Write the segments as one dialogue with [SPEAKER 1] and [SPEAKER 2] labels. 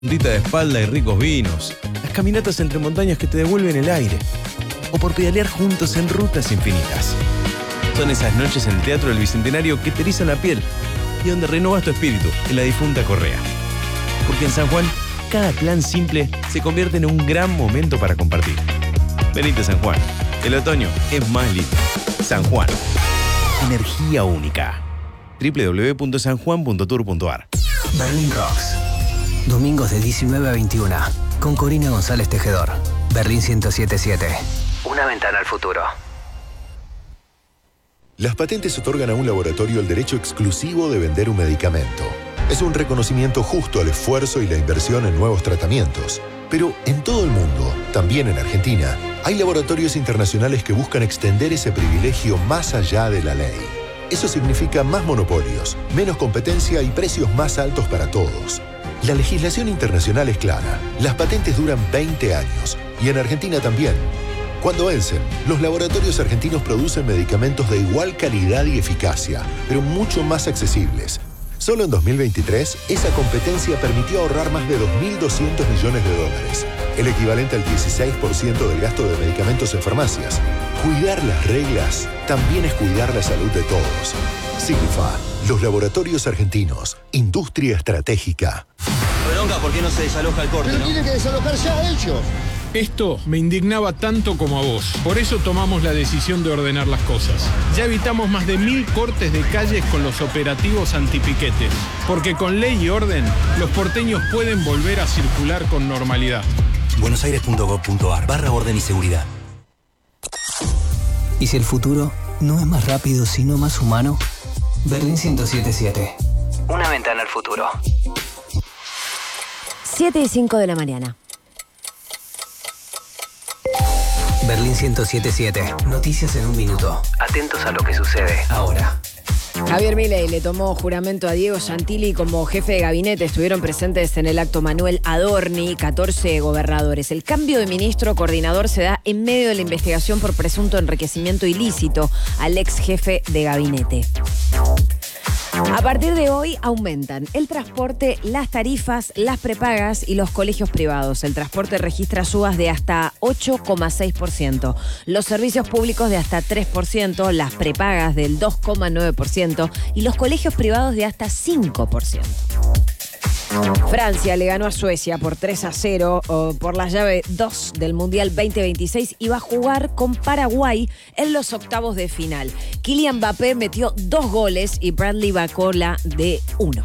[SPEAKER 1] puntita de espalda y ricos vinos, las caminatas entre montañas que te devuelven el aire, o por pedalear juntos en rutas infinitas. Son esas noches en el Teatro del Bicentenario que te erizan la piel y donde renovas tu espíritu en la difunta Correa. Porque en San Juan, cada plan simple se convierte en un gran momento para compartir. Venite a San Juan. El otoño es más lindo. San Juan. Energía única. www.sanjuan.tour.ar.
[SPEAKER 2] Berlin Rocks. Domingos de 19 a 21. Con Corina González Tejedor. Berlín 107.7. Una ventana al futuro.
[SPEAKER 3] Las patentes otorgan a un laboratorio el derecho exclusivo de vender un medicamento. Es un reconocimiento justo al esfuerzo y la inversión en nuevos tratamientos. Pero en todo el mundo, también en Argentina, hay laboratorios internacionales que buscan extender ese privilegio más allá de la ley. Eso significa más monopolios, menos competencia y precios más altos para todos. La legislación internacional es clara. Las patentes duran 20 años. Y en Argentina también. Cuando vencen, los laboratorios argentinos producen medicamentos de igual calidad y eficacia, pero mucho más accesibles. Solo en 2023, esa competencia permitió ahorrar más de 2.200 millones de dólares, el equivalente al 16% del gasto de medicamentos en farmacias. Cuidar las reglas también es cuidar la salud de todos. Signifa, los laboratorios argentinos, industria estratégica.
[SPEAKER 4] Bronca, ¿por qué no se desaloja el corte?
[SPEAKER 5] Pero tienen que desalojar ya ellos.
[SPEAKER 6] Esto me indignaba tanto como a vos. Por eso tomamos la decisión de ordenar las cosas. Ya evitamos más de 1000 cortes de calles con los operativos antipiquetes. Porque con ley y orden, los porteños pueden volver a circular con normalidad.
[SPEAKER 2] buenosaires.gov.ar/orden y seguridad. ¿Y si el futuro no es más rápido, sino más humano? Berlín 107.7. Una ventana al futuro.
[SPEAKER 7] 7:05 de la mañana.
[SPEAKER 2] Berlín 107.7. Noticias en un minuto. Atentos a lo que sucede ahora.
[SPEAKER 7] Javier Milei le tomó juramento a Diego Santilli como jefe de gabinete. Estuvieron presentes en el acto Manuel Adorni, 14 gobernadores. El cambio de ministro coordinador se da en medio de la investigación por presunto enriquecimiento ilícito al ex jefe de gabinete. A partir de hoy aumentan el transporte, las tarifas, las prepagas y los colegios privados. El transporte registra subas de hasta 8,6%, los servicios públicos de hasta 3%, las prepagas del 2,9% y los colegios privados de hasta 5%. Francia le ganó a Suecia por 3-0 por la llave 2 del Mundial 2026 y va a jugar con Paraguay en los octavos de final. Kylian Mbappé metió 2 goles y Bradley Bacola de 1.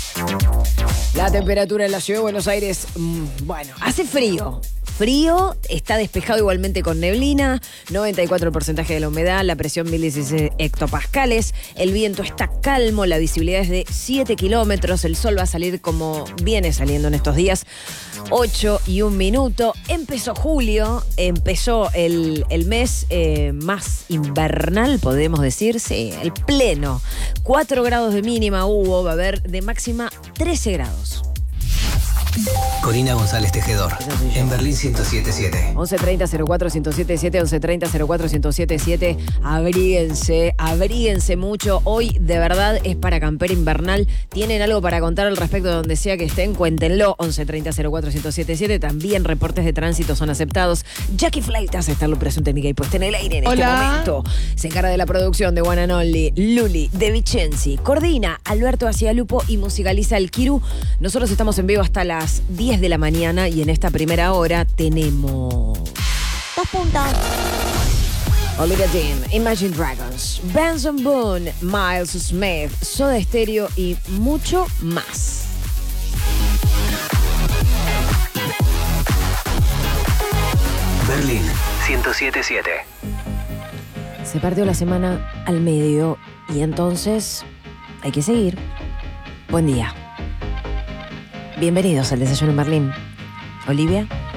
[SPEAKER 7] La temperatura en la ciudad de Buenos Aires, bueno, hace frío. Frío, está despejado igualmente con neblina, 94% de la humedad, la presión 1016 hectopascales, el viento está calmo, la visibilidad es de 7 kilómetros, el sol va a salir como viene saliendo en estos días, 8:01. Empezó julio, empezó el mes más invernal, podemos decir, sí, el pleno. 4 grados de mínima hubo, va a haber de máxima 13 grados.
[SPEAKER 2] Corina González Tejedor, en Berlín 107.7.
[SPEAKER 7] 1130-04-1077, 1130-04-1077. Abríguense mucho. Hoy, de verdad, es para campera invernal. ¿Tienen algo para contar al respecto de donde sea que estén? Cuéntenlo. 1130-04-1077. También reportes de tránsito son aceptados. Jackie Fleitas está en la operación técnica y puesta en el aire en este momento. Se encarga de la producción de One and Only, Luli De Vicenzi. Coordina Alberto Acialupo y musicaliza el Kiru. Nosotros estamos en vivo hasta las 10 de la mañana y en esta primera hora tenemos
[SPEAKER 8] 2 puntos.
[SPEAKER 7] Olivia Dean, Imagine Dragons, Benson Boone, Miles Smith, Soda Stereo y mucho más.
[SPEAKER 2] Berlín 107.7.
[SPEAKER 7] Se partió la semana al medio y entonces hay que seguir. Buen día. Bienvenidos al Desayuno en Berlín. Olivia.